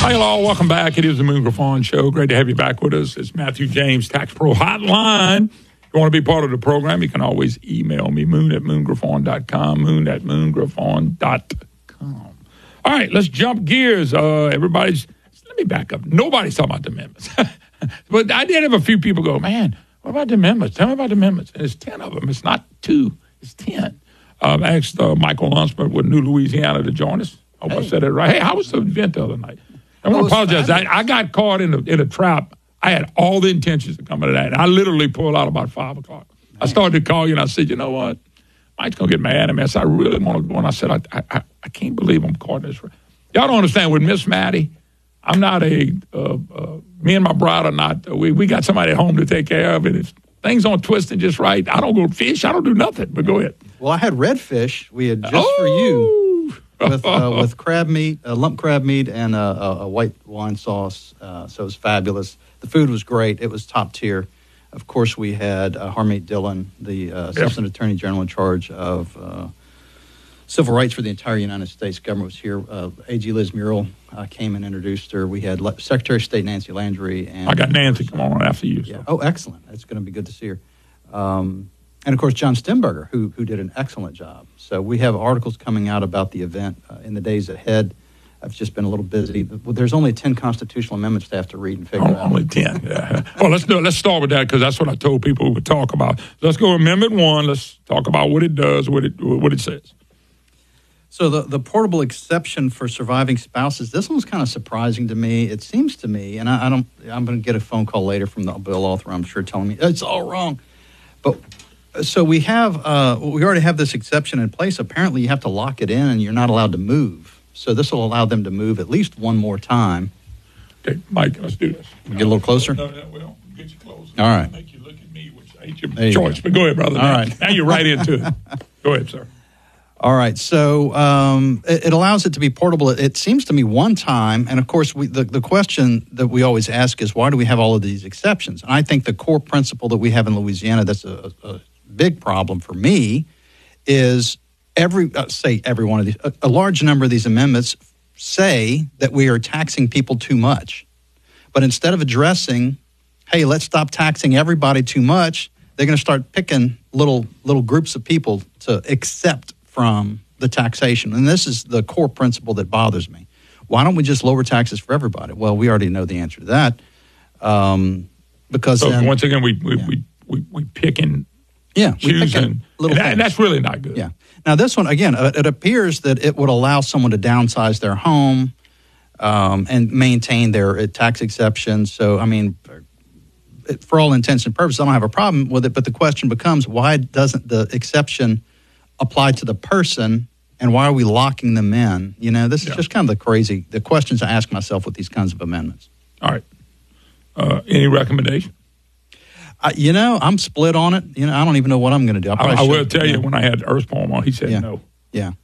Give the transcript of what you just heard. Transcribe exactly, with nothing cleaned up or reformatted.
Hi, hello. Welcome back. It is the Moon Griffon Show. Great to have you back with us. It's Matthew James, Tax Pro Hotline. If you want to be part of the program, you can always email me, moon at moon griffon dot com, moon at moon griffon dot com. All right, let's jump gears. Uh, everybody's, let me back up. Nobody's talking about the amendments. But I did have a few people go, man, what about the amendments? Tell me about the amendments. And it's ten of them. It's not two. It's ten. Uh, I asked uh, Michael Lunsford with New Louisiana to join us. I hope hey. I said it right. Hey, how was the event the other night? I want to apologize. I, I got caught in a, in a trap. I had all the intentions of coming to that. And I literally pulled out about five o'clock. Man. I started to call you, and I said, you know what? Mike's going to get mad at me. I said, I really want to go. And I said, I, I, I can't believe I'm caught in this. Y'all don't understand. With Miss Maddie, I'm not a, uh, uh, me and my bride are not, uh, we, we got somebody at home to take care of it. If things aren't twisting just right, I don't go fish. I don't do nothing. But go ahead. Well, I had redfish. We had just oh. for you. with uh, with crab meat, uh, lump crab meat, and uh, a, a white wine sauce. Uh, so it was fabulous. The food was great. It was top tier. Of course, we had uh, Harmeet Dillon, the uh, Assistant yep. Attorney General in charge of uh, civil rights for the entire United States government, was here. Uh, A G Liz Muriel uh, came and introduced her. We had Le- Secretary of State Nancy Landry. And I got Nancy come on after you. So. Yeah. Oh, excellent. It's going to be good to see her. Um, And, of course, John Stemberger, who who did an excellent job. So we have articles coming out about the event uh, in the days ahead. I've just been a little busy. There's only ten constitutional amendments to have to read and figure oh, out. Only ten, yeah. Well, let's do, let's start with that because that's what I told people we would talk about. Let's go Amendment one. Let's talk about what it does, what it what it says. So the, the portable exception for surviving spouses, this one's kind of surprising to me. It seems to me, and I, I don't, I'm going to get a phone call later from the bill author, I'm sure, telling me it's all wrong. But so we have, uh, we already have this exception in place. Apparently, you have to lock it in, and you're not allowed to move. So this will allow them to move at least one more time. Okay, Mike, let's do this. We get a little closer. No, that will get you closer. All right. I'll make you look at me, which ain't your choice. But go ahead, brother. All now, right. Now you're right into it. Go ahead, sir. All right. So um, it, it allows it to be portable. It, it seems to me one time, and of course, we, the the question that we always ask is why do we have all of these exceptions? And I think the core principle that we have in Louisiana that's a, a big problem for me is every uh, say every one of these a, a large number of these amendments say that we are taxing people too much, but instead of addressing, hey, let's stop taxing everybody too much, they're going to start picking little little groups of people to accept from the taxation. And this is the core principle that bothers me. Why don't we just lower taxes for everybody? Well, we already know the answer to that. Um, because so then, once again, we we, yeah. we we we picking. Yeah, choosing, and, that, and that's really not good. Yeah. Now, this one, again, uh, it appears that it would allow someone to downsize their home um, and maintain their uh, tax exemption. So, I mean, it, for all intents and purposes, I don't have a problem with it. But the question becomes, why doesn't the exception apply to the person, and why are we locking them in? You know, this is yeah. just kind of the crazy, the questions I ask myself with these kinds of amendments. All right. Uh, any recommendation? Uh, you know, I'm split on it. You know, I don't even know what I'm going to do. I, I, I will should, tell yeah. you, when I had Earthspawn on, he said yeah. no. Yeah.